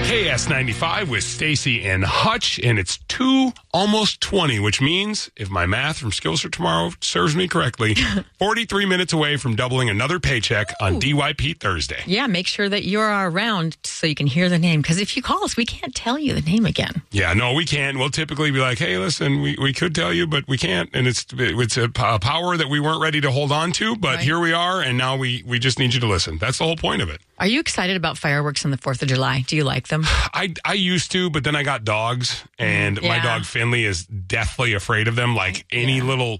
KS95 with Stacy and Hutch, and it's 2 almost 20, which means, if my math from Skills for Tomorrow serves me correctly, 43 minutes away from doubling another paycheck on DYP Thursday. Yeah, make sure that you're around so you can hear the name, because if you call us, we can't tell you the name again. Yeah, no, we can't. We'll typically be like, hey, listen, we could tell you, but we can't, and it's a power that we weren't ready to hold on to, but here we are, and now we just need you to listen. That's the whole point of it. Are you excited about fireworks on the 4th of July? Do you like them? I used to, but then I got dogs, and my dog Finley is deathly afraid of them. Like any little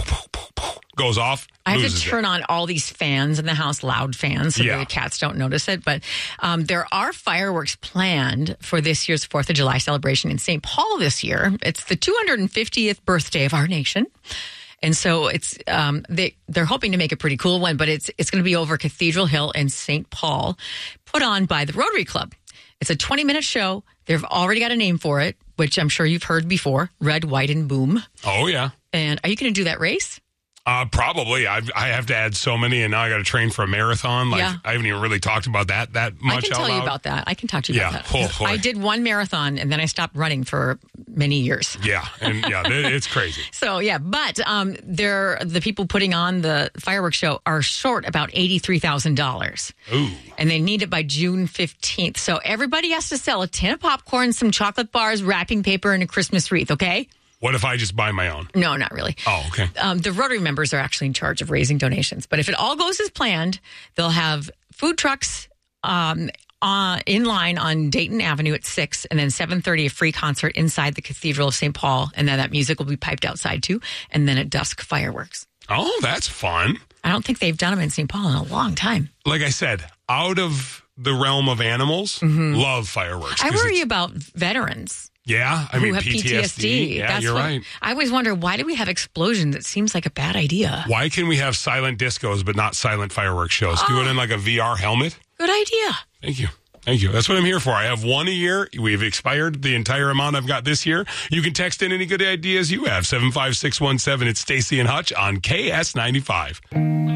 goes off, I have to turn on all these fans in the house, loud fans, so the cats don't notice it. But there are fireworks planned for this year's 4th of July celebration in St. Paul this year. It's the 250th birthday of our nation. And so it's they're hoping to make a pretty cool one, but it's going to be over Cathedral Hill in St. Paul, put on by the Rotary Club. It's a 20-minute show. They've already got a name for it, which I'm sure you've heard before, Red, White, and Boom. Oh, yeah. And are you going to do that race? Probably. I have to add so many, and now I got to train for a marathon. I haven't even really talked about that much. I can tell you about that. I can talk to you about that. I did one marathon, and then I stopped running for many years. Yeah, and it's crazy. So, but the people putting on the fireworks show are short about $83,000. Ooh. And they need it by June 15th. So everybody has to sell a tin of popcorn, some chocolate bars, wrapping paper, and a Christmas wreath, okay? What if I just buy my own? No, not really. Oh, okay. The Rotary members are actually in charge of raising donations. But if it all goes as planned, they'll have food trucks in line on Dayton Avenue at 6, and then 7:30 a free concert inside the Cathedral of St. Paul. And then that music will be piped outside too. And then at dusk, fireworks. Oh, that's fun. I don't think they've done them in St. Paul in a long time. Like I said, out of the realm of animals, love fireworks. I worry about veterans. Yeah, I mean, who have PTSD. Yeah, you're right. I always wonder, why do we have explosions? It seems like a bad idea. Why can we have silent discos but not silent fireworks shows? Do it in like a VR helmet? Good idea. Thank you. That's what I'm here for. I have one a year. We've expired the entire amount I've got this year. You can text in any good ideas you have. 75617. It's Stacy and Hutch on KS95.